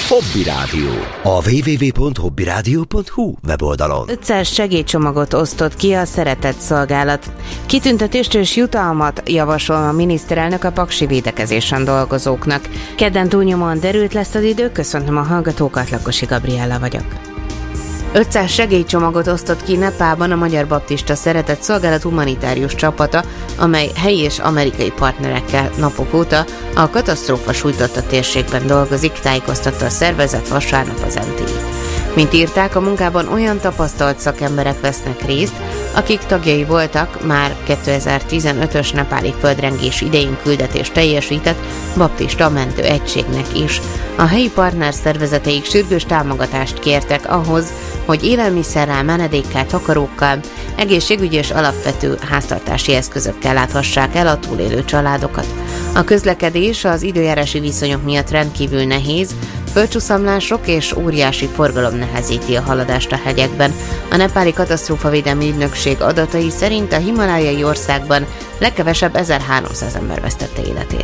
Hobby Rádió. A www.hobbyradio.hu weboldalon 500 segélycsomagot osztott ki a Szeretett Szolgálat. Kitüntetést és jutalmat javasol a miniszterelnök a paksi védekezésen dolgozóknak. Kedden túlnyomóan derült lesz az idő, köszöntöm a hallgatókat, Lakosi Gabriella vagyok. 500 segélycsomagot osztott ki Nepálban a Magyar Baptista Szeretett Szolgálat humanitárius csapata, amely helyi és amerikai partnerekkel napok óta a katasztrófa sújtotta térségben dolgozik, tájékoztatta a szervezet vasárnap az NTV. Mint írták, a munkában olyan tapasztalt szakemberek vesznek részt, akik tagjai voltak már 2015-ös nepáli földrengés idején küldetést teljesített baptista mentő egységnek is. A helyi partner szervezeteik sürgős támogatást kértek ahhoz, hogy élelmiszerrel, menedékkel, takarókkal, egészségügyi és alapvető háztartási eszközökkel láthassák el a túlélő családokat. A közlekedés az időjárási viszonyok miatt rendkívül nehéz, földcsúszamlások és óriási forgalom nehezíti a haladást a hegyekben. A nepáli katasztrófavédelmi ügynökség adatai szerint a himalájai országban legkevesebb 1300 ember vesztette életét.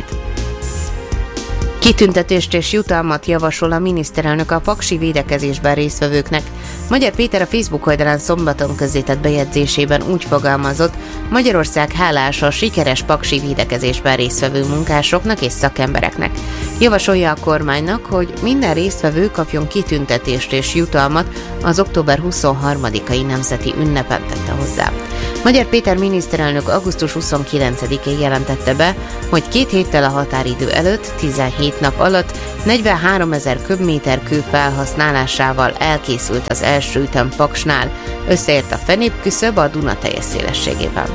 Kitüntetést és jutalmat javasol a miniszterelnök a paksi védekezésben résztvevőknek. Magyar Péter a Facebook oldalán szombaton közzétett bejegyzésében úgy fogalmazott, Magyarország hálás a sikeres paksi védekezésben résztvevő munkásoknak és szakembereknek. Javasolja a kormánynak, hogy minden résztvevő kapjon kitüntetést és jutalmat az október 23-ai nemzeti ünnepen, tette hozzá. Magyar Péter miniszterelnök augusztus 29-én jelentette be, hogy 2 héttel a határidő előtt, 17 nap alatt 43 000 köbméter kő felhasználásával elkészült az első ütem Paksnál, összeért a fenépküszöb a Duna teljes szélességében.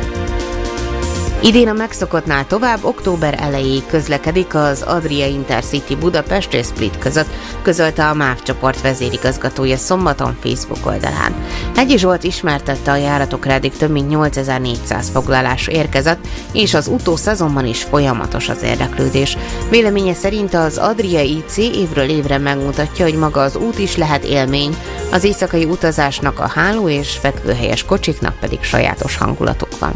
Idén a megszokottnál tovább október elejéig közlekedik az Adria Intercity Budapest és Split között, közölte a MÁV csoport vezérigazgatója szombaton Facebook oldalán. Hegyi Zsolt ismertette, a járatokra eddig több mint 8400 foglalás érkezett, és az utószezonban is folyamatos az érdeklődés. Véleménye szerint az Adria IC évről évre megmutatja, hogy maga az út is lehet élmény, az éjszakai utazásnak a háló és fekvőhelyes kocsiknak pedig sajátos hangulatuk van.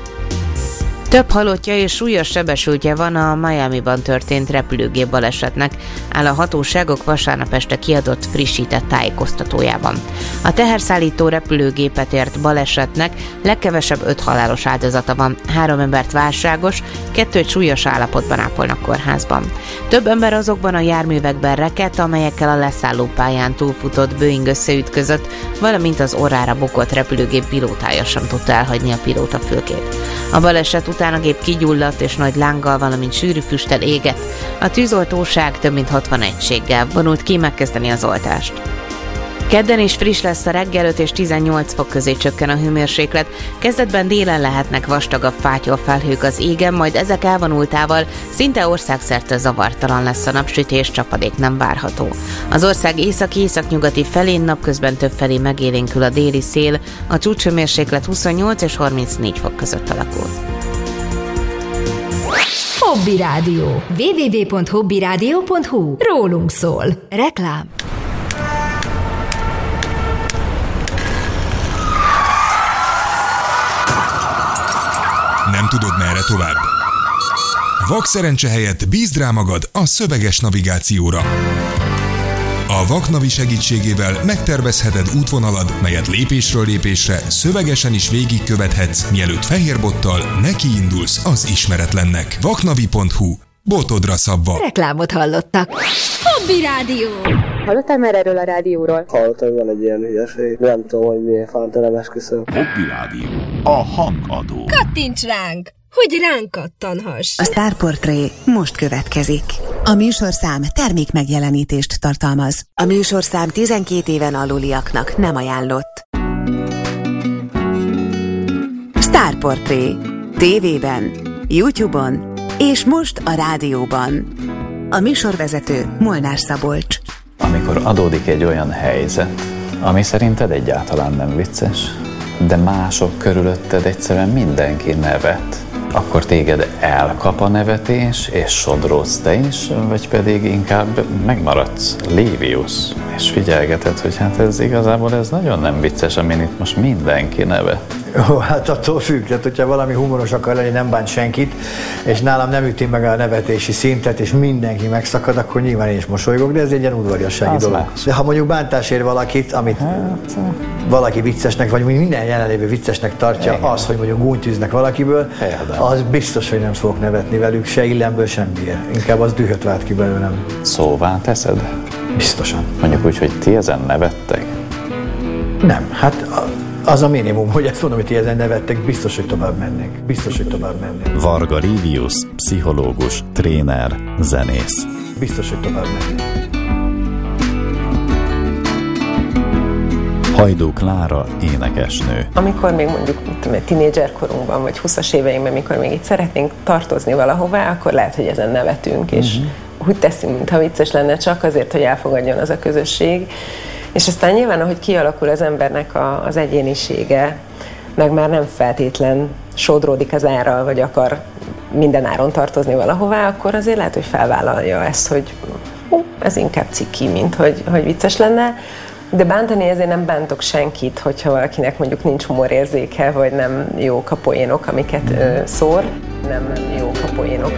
Több halottja és súlyos sebesültje van a Miamiban történt repülőgép balesetnek, áll a hatóságok vasárnap este kiadott frissített tájékoztatójában. A teherszállító repülőgépet ért balesetnek legkevesebb 5 halálos áldozata van, 3 embert válságos, 2 súlyos állapotban ápolnak kórházban. Több ember azokban a járművekben rekedt, amelyekkel a leszállópályán túlfutott Boeing összeütközött, valamint az orrára bukott repülőgép pilótája sem tudta elhagyni a pilótafülkét. A baleset után a gép kigyulladt és nagy lánggal, valamint sűrű füsttel égett. A tűzoltóság több mint 60 egységgel vonult ki megkezdeni az oltást. Kedden is friss lesz a reggel, 5 és 18 fok közé csökken a hőmérséklet. Kezdetben délen lehetnek vastagabb fátyolfelhők az égen, majd ezek elvonultával szinte országszerte zavartalan lesz a napsütés, csapadék nem várható. Az ország északi-északnyugati felén napközben többfelé megélénkül a déli szél, a csúcshőmérséklet 28 és 34 fok között alakul. Hobby Rádió. www.hobbyradio.hu. Rólunk szól. Reklám. Nem tudod, merre tovább? Vakszerencse helyett bízd rá magad a szöveges navigációra. A Vaknavi segítségével megtervezheted útvonalad, melyet lépésről lépésre szövegesen is végigkövethetsz, mielőtt fehérbottal nekiindulsz az ismeretlennek. Vaknavi.hu. Botodra szabva. Reklámot hallottak. Hobby Rádió. Hallottál már erről a rádióról? Hallottam, hogy van egy ilyen hülyeség. Nem tudom, hogy miért fántelem esküszöm. Hobby Rádió. A hangadó. Kattints ránk, hogy ránk kattanhass. A Starportré most következik. A műsorszám termékmegjelenítést tartalmaz. A műsorszám 12 éven aluliaknak nem ajánlott. Starportré. TV-ben, YouTube-on és most a rádióban. A műsorvezető Molnár Szabolcs. Amikor adódik egy olyan helyzet, ami szerinted egyáltalán nem vicces, de mások körülötted egyszerűen mindenki nevet, akkor téged elkap a nevetés, és sodródsz te is, vagy pedig inkább megmaradsz Lévius, és figyelgeted, hogy hát ez igazából ez nagyon nem vicces, amin itt most mindenki nevet. Hát attól függ, tehát hogyha valami humoros akar lenni, nem bánt senkit, és nálam nem üti meg a nevetési szintet, és mindenki megszakad, akkor nyilván én is mosolygok, de ez egy ilyen udvariassági dolog. De ha mondjuk bántás ér valakit, amit valaki viccesnek, vagy minden jelenlévő viccesnek tartja, az, hogy mondjuk gúnytűznek valakiből, az biztos, hogy nem fogok nevetni velük, se illemből, semmiért. Inkább az dühöt vált ki belőlem. Szóvá teszed? Biztosan. Mondjuk úgy, hogy ti ezen nevettek? Nem, hát az a minimum, hogy ezt mondom, hogy ti ezen nevettek, biztos, hogy tovább mennék. Varga Livius, pszichológus, tréner, zenész. Biztos, hogy tovább mennék. Hajdú Klára, énekesnő. Amikor még mondjuk tínédzserkorunkban, vagy 20-as éveimben, amikor még itt szeretnénk tartozni valahová, akkor lehet, hogy ezen nevetünk, és úgy teszünk, mintha vicces lenne, csak azért, hogy elfogadjon az a közösség. És aztán nyilván, ahogy kialakul az embernek az egyénisége, meg már nem feltétlen sodródik az árral, vagy akar minden áron tartozni valahová, akkor azért lehet, hogy felvállalja ezt, hogy ez inkább ciki, mint hogy vicces lenne. De bántani ezért nem bántok senkit, hogyha valakinek mondjuk nincs humorérzéke, vagy nem jók a poénok, amiket szór. Nem jók a poénok.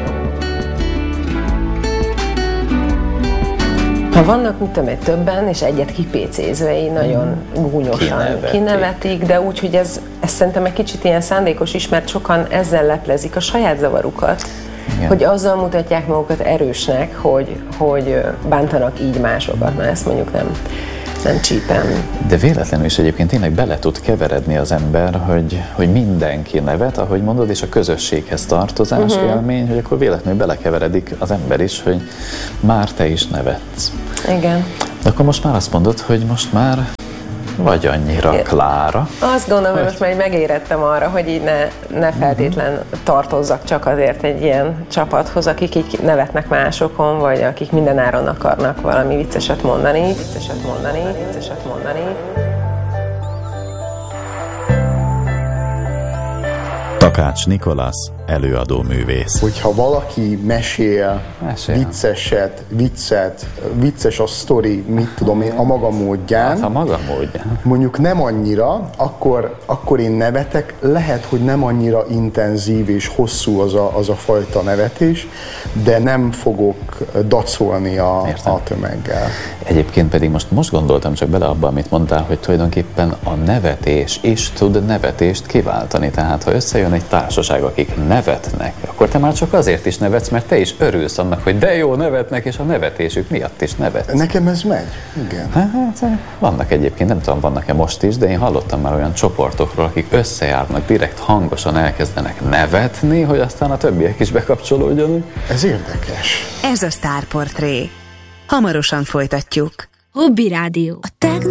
Ha vannak, mit tudom, többen, és egyet kipécézve, így nagyon gúnyosan kinevetik, de úgy, hogy ez szerintem egy kicsit ilyen szándékos is, mert sokan ezzel leplezik a saját zavarukat. Igen. Hogy azzal mutatják magukat erősnek, hogy bántanak így másokat, mert ezt mondjuk nem csípem. De véletlenül is egyébként tényleg bele tud keveredni az ember, hogy mindenki nevet, ahogy mondod, és a közösséghez tartozás élmény, hogy akkor véletlenül belekeveredik az ember is, hogy már te is nevetsz. Igen. De akkor most már azt mondod, hogy most már vagy annyira Klára. Azt gondolom, hogy most már megérettem arra, hogy így ne feltétlen tartozzak csak azért egy ilyen csapathoz, akik így nevetnek másokon, vagy akik minden áron akarnak valami vicceset mondani. Takács Nikolasz, előadó művész. Hogyha valaki mesél viccet, vicces a sztori, mit tudom én, a maga módján. Hát a maga módján. Mondjuk nem annyira, akkor én nevetek, lehet, hogy nem annyira intenzív és hosszú az a fajta nevetés, de nem fogok dacolni a tömeggel. Egyébként pedig most gondoltam csak bele abba, amit mondtál, hogy tulajdonképpen a nevetés is tud nevetést kiváltani. Tehát ha összejön egy társaság, akik nevetnek, akkor te már csak azért is nevetsz, mert te is örülsz annak, hogy de jó nevetnek, és a nevetésük miatt is nevetsz. Nekem ez megy, igen. Hát, vannak egyébként, nem tudom, vannak-e most is, de én hallottam már olyan csoportokról, akik összejárnak, direkt hangosan elkezdenek nevetni, hogy aztán a többiek is bekapcsolódjanak. Ez érdekes. Ez a Sztárportré. Hamarosan folytatjuk. Hobby Rádió. A tegnap